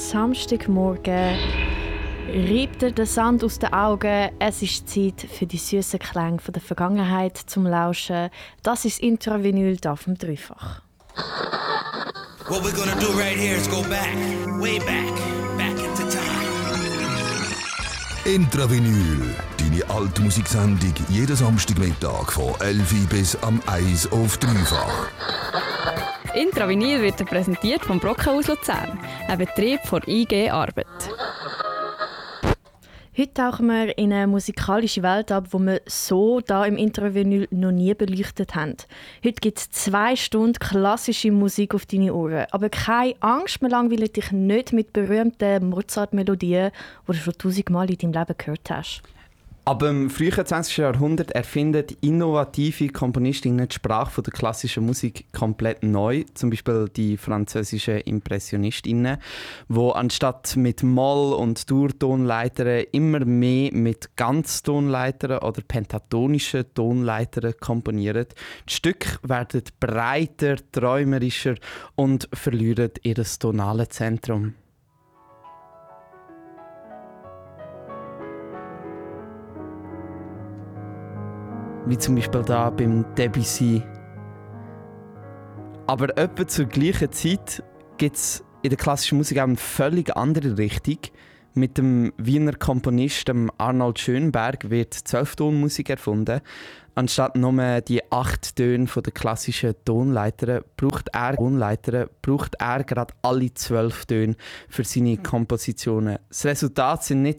Samstagmorgen. Reibt dir den Sand aus den Augen. Es ist Zeit für die süßen Klänge der Vergangenheit zum Lauschen. Das ist Intravinyl auf dem Dreifach. What we're gonna do right here is go back, way back into time. Intravinyl, deine Altmusiksendung jeden Samstagmittag von 11 bis am 1 auf Dreifach. Intravinyl wird präsentiert vom Brockhaus Luzern, ein Betrieb von IG Arbeit. Heute tauchen wir in eine musikalische Welt ab, die wir so hier im Intravinyl noch nie beleuchtet haben. Heute gibt es 2 Stunden klassische Musik auf deine Ohren. Aber keine Angst, wir langweilen dich nicht mit berühmten Mozart-Melodien, die du schon 1000-mal in deinem Leben gehört hast. Aber im frühen 20. Jahrhundert erfinden innovative Komponistinnen die Sprache der klassischen Musik komplett neu. Zum Beispiel die französischen Impressionistinnen, die anstatt mit Moll- und Durtonleitern immer mehr mit Ganztonleitern oder pentatonischen Tonleitern komponieren. Die Stücke werden breiter, träumerischer und verlieren ihr tonales Zentrum. Wie zum Beispiel da beim Debussy. Aber etwa zur gleichen Zeit gibt es in der klassischen Musik auch eine völlig andere Richtung. Mit dem Wiener Komponisten Arnold Schönberg wird 12-Ton-Musik erfunden. Anstatt nur die 8 Töne der klassischen Tonleiter braucht er gerade alle 12 Töne für seine Kompositionen. Das Resultat sind nicht